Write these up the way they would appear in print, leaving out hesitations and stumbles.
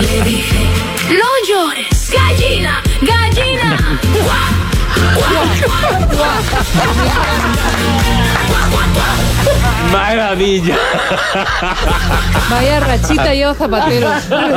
Le dije, no llores, gallina, gallina. Maravilla. Vaya rachita yo, Zapatero.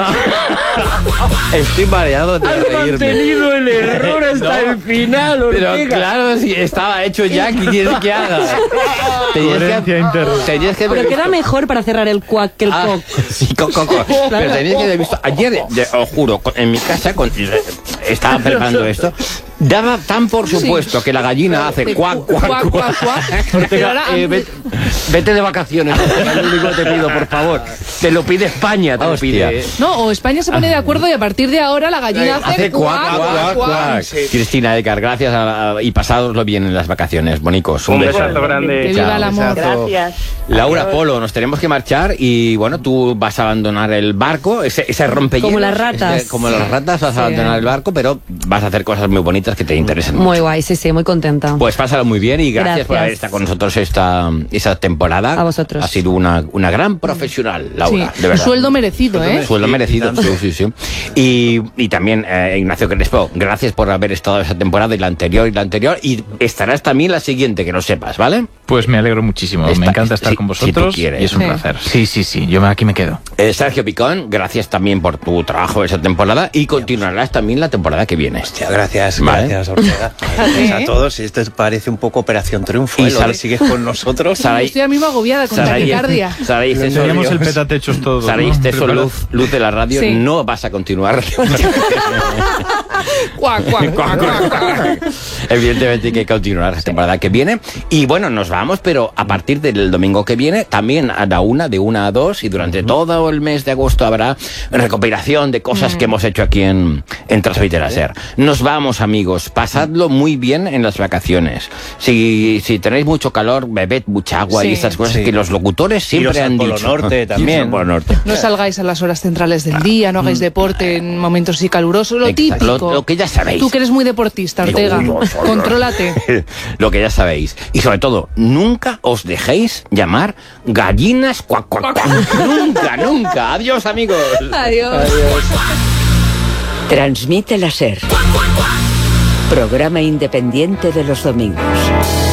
Estoy mareado de Has reírme. mantenido el error hasta el final, Pero Ortega. claro, si estaba hecho ya, ¿qué quieres que haga? Coherencia interna. Tenías que Pero queda mejor para cerrar el cuac que el coc. Sí, coco. Pero tenías que haber visto. Ayer, os juro, en mi casa, estaba preparando esto. Daba tan por supuesto que la gallina hace cuac, cuac, cuac. Pero ahora, Vete de vacaciones, es lo único que te pido, por favor. Te lo pide España, te lo pide. no, o España se pone de acuerdo y a partir de ahora la gallina hace cuac, cuac. Cristina Ecar, gracias y pasadoslo bien en las vacaciones, bonicos. Un beso. besazo grande. Que viva el amor. Gracias. Laura Polo, nos tenemos que marchar y bueno, tú vas a abandonar el barco, ese rompehielos. Como las ratas. Como las ratas vas a abandonar el barco, pero vas a hacer cosas muy bonitas que te interesan mucho. Muy guay, sí, muy contenta. Pues pásalo muy bien y gracias por Gracias. haber estado con nosotros esta temporada. A vosotros. Ha sido una gran profesional, Laura, Sí, de verdad. sueldo merecido, ¿eh? Sueldo merecido, sí. Y también, Ignacio Crespo, gracias por haber estado esa temporada y la anterior, y estarás también la siguiente, que lo sepas, ¿vale? Pues me alegro muchísimo. Me encanta estar con si tú vosotros quieres. y es un placer. Sí. Yo aquí me quedo. Sergio Picón, gracias también por tu trabajo esa temporada y continuarás también la temporada que viene. Hostia, gracias, Vale. gracias, Ortega. Gracias a todos. Esto parece un poco Operación Triunfo. Y Y Sara, sigues con nosotros. Estoy a mí agobiada con taquicardia. Saray, Teníamos el petatechos todo. Saray, ¿no? luz de la radio, Sí. no vas a continuar. Cuac, cuac, cuac, cuac, cuac. Evidentemente hay que continuar la temporada que viene. Y bueno, nos vamos, pero a partir del domingo que viene, también a la una, de 1 a 2, y durante todo el mes de agosto habrá recopilación de cosas que hemos hecho aquí en Transmitter Ser. Nos vamos, amigos. Pasadlo muy bien en las vacaciones. Si tenéis mucho calor, bebed mucha agua y Sí. estas cosas Sí. que los locutores siempre Iros al han Polo dicho. Norte también. Iros al Polo Norte. No salgáis a las horas centrales del día, no hagáis deporte en momentos así calurosos, lo Exacto. típico. Lo que ya sabéis. Tú que eres muy deportista, Ortega, contrólate. Lo que ya sabéis. Y sobre todo, nunca os dejéis llamar gallinas cuac, cuac, cuac. Nunca. Adiós, amigos. Adiós. Transmite la SER. Programa independiente de los domingos.